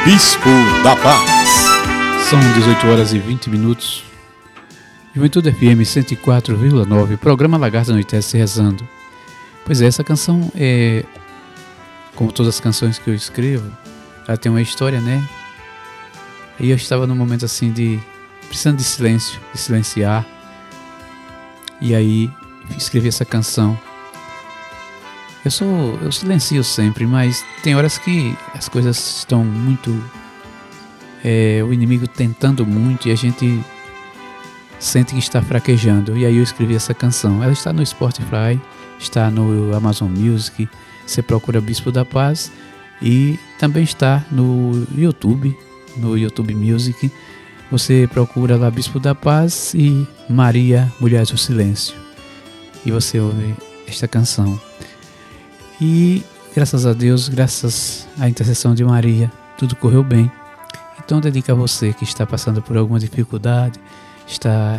Bispo da Paz. São 18 horas e 20 minutos. Juventude FM 104,9. Programa Lagarto Anoitece Rezando. Pois é, essa canção é, como todas as canções que eu escrevo, ela tem uma história, né? E eu estava num momento assim de precisando de silêncio, de silenciar. E aí escrevi essa canção. Eu silencio sempre, mas tem horas que as coisas estão muito... o inimigo tentando muito e a gente sente que está fraquejando. E aí eu escrevi essa canção. Ela está no Spotify, está no Amazon Music. Você procura Bispo da Paz e também está no YouTube Music. Você procura lá Bispo da Paz e Maria, Mulher do Silêncio. E você ouve esta canção. E graças a Deus, graças à intercessão de Maria, tudo correu bem. Então dedica a você que está passando por alguma dificuldade, está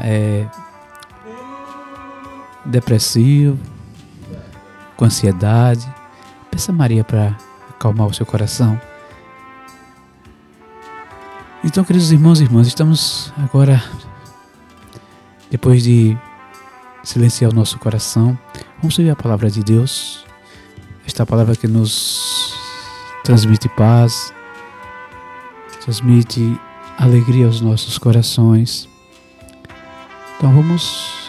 depressivo, com ansiedade. Peça a Maria para acalmar o seu coração. Então, queridos irmãos e irmãs, estamos agora, depois de silenciar o nosso coração, vamos ouvir a palavra de Deus. Esta palavra que nos transmite paz, transmite alegria aos nossos corações. Então vamos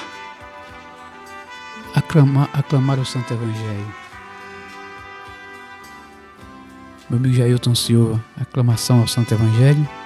aclamar o Santo Evangelho. Meu amigo Jailton Silva, aclamação ao Santo Evangelho.